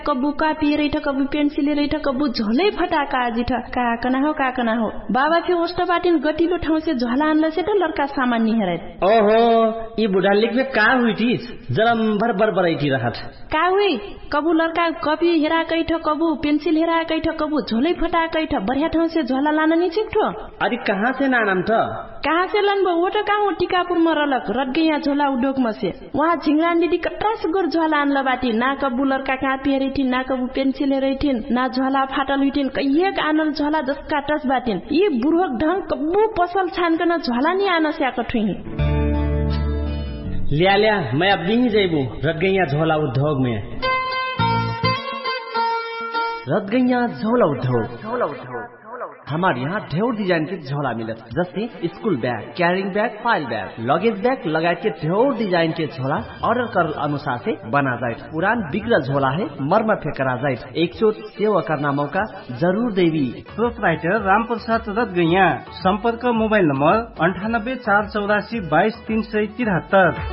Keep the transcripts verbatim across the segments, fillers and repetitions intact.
कबू कापी रैठ कबू पेन्सिल रैठ कबू झोलै फटाका आजिठ काकना हो काकना हो बाबा फे ओष्ट बाटिन गटिलो ठाउँ से झोला आनला से त लड़का सामान नि हेरै ओहो ई बुढा लिख में का हुई थी जलम भर भर बरैठी रहत का हुई कबू लड़का कॉपी हेरा कैठ कबू पेन्सिल हेरा कैठ कबू झोलै फटा कैठ बढ़िया ठाउँ से झोला लान नि छिक्ठो अरे कहाँ से नानम त कहाँ से लनबो वो त कहाँ टिकापुर में रलक रटगे यहाँ झोला उद्योग में से वहाँ झिंगरान दीदी कट्रास गोर झोला आनला बाटी ना कबू लड़का कापी हेरैठिन ना कबू पेन्सिल हेरैठिन ना झोला फाटल हुइठिन कहिएक आनल झोला जसका टस बाटिन ये बुढ़क ढंग कबू पसल छानकन झोला नि आन स्याक ठुही लिया लिया मैं अब नहीं जेबू रटगैया झोला उद्योग में रटगैया झोला उद्योग झोला उद्योग हमारे यहाँ ढेर डिजाइन के झोला मिलत जैसे school bag carrying bag file bag luggage bag लगाए के ढेर डिजाइन के झोला ऑर्डर कर अनुसार से बना जाए पुरान बिगड़ल झोला है मरम्मत करा जाए एक चोट सेवा करना मौका जरूर देवी प्रोपराइटर राम प्रसाद रटगैया संपर्क मोबाइल नंबर अंठानब्बे चार चौरासी बाईस तीन सय तिहत्तर।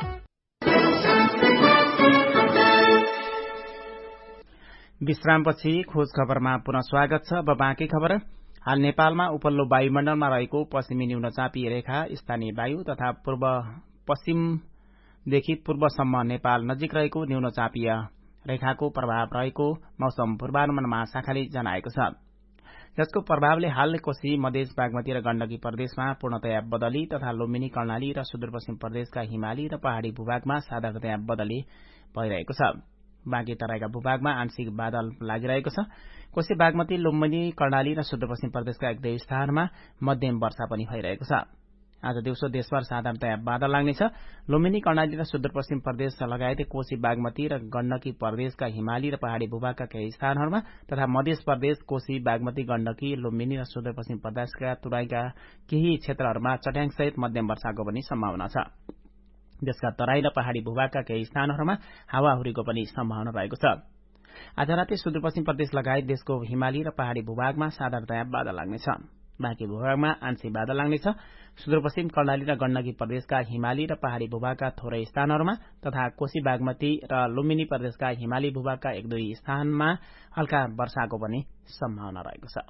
विश्रामपछि खोज खबरमा पुनः स्वागत छ। अब बाँकी खबर। हाल नेपालमा उपल्लो वायुमण्डलमा रहेको पश्चिमी न्यूनचापीय रेखा स्थानीय वायु तथा पूर्व पश्चिमदेखि पूर्वसम्म नेपाल नजिक रहेको न्यूनचापीय रेखाको प्रभाव रहेको मौसम पूर्वानुमान महाशाखाले जनाएको छ। जसको प्रभावले हाल कोशी मधेस बागमती र गण्डकी प्रदेशमा पूर्णतया बदली तथा लुम्बिनी कर्णाली र सुदूरपश्चिम प्रदेशका हिमाली र पहाड़ी भूभागमा साधारणतया बदली भइरहेको छ। बाँकी तराईका भूभागमा आंशिक बादल लागिरहेको छ। कोशी बागमती लुम्बिनी कर्णाली र सुदूरपश्चिम प्रदेशका एक दुई स्थानमा मध्यम वर्षा पनि भइरहेको छ। आज दिउँसो देशभर साधारणतया बादल लाग्नेछ। लुम्बिनी कर्णाली र सुदूरपश्चिम प्रदेश लगायत कोशी बागमती र गण्डकी प्रदेशका हिमाली र पहाड़ी भूभागका केही स्थानहरूमा तथा मध्य प्रदेश कोशी बागमती गण्डकी लुम्बिनी र सुदूरपश्चिम प्रदेशका तुराईका केही क्षेत्रहरूमा चट्याङसहित मध्यम वर्षाको पनि सम्भावना छ। देशका तराई र पहाड़ी भूभागका केही स्थानहरूमा हावाहुरीको पनि सम्भावना रहेको छ। आज राति सुदूरपश्चिम प्रदेश लगायत देशको हिमाली र पहाड़ी भूभागमा साधारणतया बादल लाग्नेछ। बाँकी भूभागमा आंशिक बादल लाग्नेछ। सुदूरपश्चिम कर्णाली र गण्डकी प्रदेशका हिमाली र पहाड़ी भूभागका थोरै स्थानहरूमा तथा कोशी बागमती र लुम्बिनी प्रदेशका हिमाली भूभागका एक दुई स्थानमा हल्का वर्षाको पनि सम्भावना रहेको छ।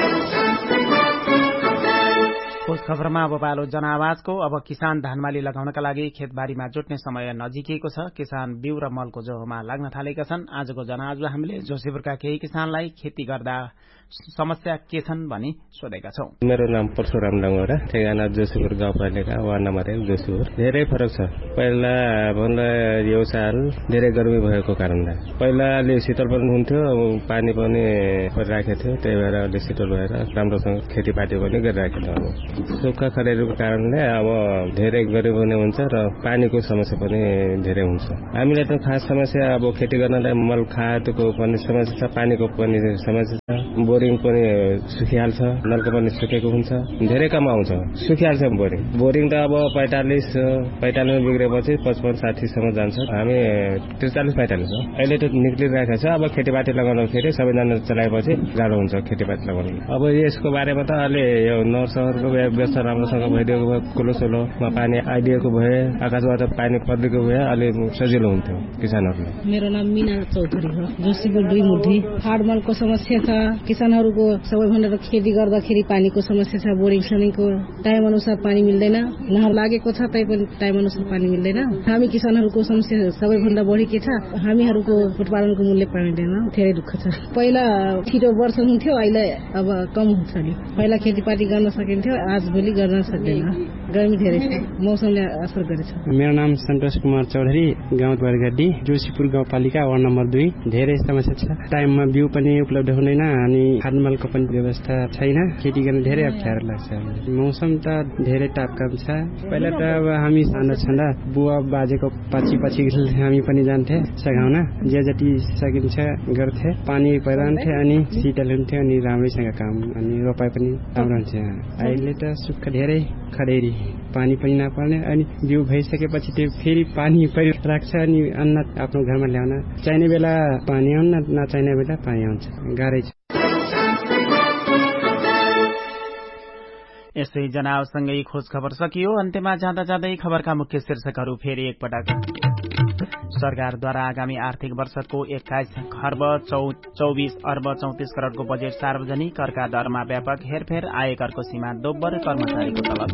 खोज खबरमा अब पालो जनआवाजको। अब किसान धानमाली लगाउनका लागि खेतबारीमा जुट्ने समय नजिकिएको छ। किसान बिउ र मलको जोहोमा लाग्न थालेका छन्। आजको जनआवाजमा हामीले जोशीपुरका केही किसानलाई खेती गर्दा समस्या के छन् भनी सोधेका छौं। मेरो नाम परशुराम डंगोरा, ठेगाना जोशीपुर गाउँपालिका वार्ड नम्बर एक जोशीपुर। धेरै फरक छ। पहिला भन्दा यो साल धेरै गर्मी भएको कारणले पहिला अलि शीतल पनि हुन्थ्यो, पानी पनि राखेको थियो, त्यही भएर अलि शीतल भएर राम्रोसँग खेतीपाती पनि गरिराखेको थियो। अब सुक्खा खडेरीको कारणले अब धेरै गर्मी पनि हुन्छ र पानीको समस्या पनि धेरै हुन्छ। हामीलाई त खास समस्या अब खेती गर्नलाई मल खादको पनि समस्या छ, पानीको पनि समस्या छ, बोरिङ पनि सुकिहाल्छ, नलको पनि सुकेको हुन्छ, धेरै कम आउँछ, सुकिहाल्छ बोरिङ। बोरिङ त अब पैंतालिस पैंतालिस बिग्रेपछि पचपन्न साठीसम्म जान्छ। हामी त्रिचालिस पैंतालिस हो अहिले त निक्लिरहेको छ। अब खेतीपाती लगाउनखेरि सबैजना चलाएपछि गाह्रो हुन्छ खेतीपाती लगाउनु। अब यसको बारेमा त अहिले यो नर्थ सहरको व्यवस्था राम्रोसँग भइदिएको भए, कुलो सोलोमा पानी आइदिएको भए, आकाशबाट पानी परिदिएको भए अलि सजिलो हुन्थ्यो किसानहरूलाई। मेरो नाम मीना चौधरी हो, जोशीपुर दुई मुठी। फाडमलको समस्या छ, किसानहरूको सबैभन्दा खेती गर्दाखेरि पानीको समस्या छ। बोरिङ सोरिङको टाइम अनुसार पानी मिल्दैन, नहर लागेको छ तैपनि टाइम अनुसार पानी मिल्दैन। हामी किसानहरूको समस्या सबैभन्दा बढी के छ, हामीहरूको उत्पादनको मूल्य पाइँदैन, धेरै दुःख छ। पहिला छिटो वर्षा हुन्थ्यो, अहिले अब कम हुन्छ नि। पहिला खेतीपाती गर्न सकिन्थ्यो, आज भोलि गर्न सक्दैन। गर्मी धेरै छ, मौसमले असर गरेछ। मेरो नाम सन्तोष कुमार चौधरी, गाउँ बरगड्डी, जोशीपुर गाउँपालिका वार्ड नम्बर दुई। धेरै समस्या छ। टाइममा बिउ पनि उपलब्ध हुँदैन अनि खादमलको पनि व्यवस्था छैन। खेती गर्न धेरै अप्ठ्यारो लाग्छ। मौसम त धेरै तापक्रम छ। पहिला त अब हामी सानो छँदा बुवा बाजेको पछि पछि हामी पनि जान्थे सघाउन, जे जति सकिन्छ गर्थे। पानी परिरहन्थे अनि शीतल हुन्थ्यो अनि राम्रैसँग काम अनि रोपाइ पनि राम्रो हुन्छ। अहिले त सुक्ख धेरै खडेरी, पानी पनि नपर्ने अनि बिउ भइसकेपछि त्यो फेरि पानी परिराख्छ अनि अन्न आफ्नो घरमा ल्याउन चाहिने बेला पानी आउन, नचाहिने बेला पानी आउँछ, गाह्रै छ। यस्तै जनावसँगै खोज खबर सकियो। अन्त्यमा जाँदा जाँदै खबरका मुख्य शीर्षकहरू फेरि एकपटक। सरकारद्वारा आगामी आर्थिक वर्षको एक्काइस खर्ब चौबिस अर्ब चौतिस करोड़को बजेट सार्वजनिक। करका दरमा व्यापक हेरफेर, आयकरको सीमा दोब्बर, कर्मचारीको तलब।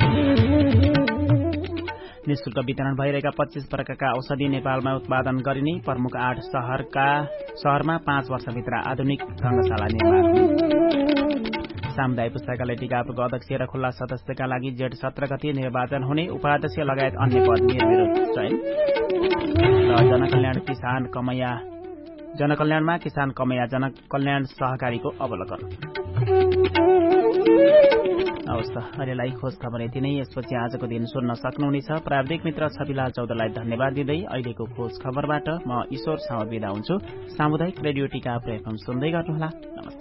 निशुल्क वितरण भइरहेका पच्चीस प्रकारका औषधि नेपालमा उत्पादन गरिने। प्रमुख आठ शहरका शहरमा पाँच वर्षभित्र आधुनिक रंगशाला निर्माण। सामुदायिक पुस्तकालय टिकापुरको अध्यक्ष र खुल्ला सदस्यका लागि जेठ सत्र गते निर्वाचन हुने। उपाध्यक्ष लगायत अन्य पद निर्विरोध चयन। र जनकल्याण किसान कमैया जनकल्याणमा किसान कमैया जनकल्याण सहकारीको अवलोकन। अवस्था अहिलेलाई खोज खबर यति नै। यसपछि आजको दिन सुन्न सक्नुहुनेछ। प्राविधिक मित्र छविलाल चौधरीलाई धन्यवाद दिँदै अहिलेको खोज खबरबाट म ईश्वर साउद बिदा हुन्छु। सामुदायिक रेडियो टिकापुर एफएम सुन्दै गर्नुहोला। नमस्कार।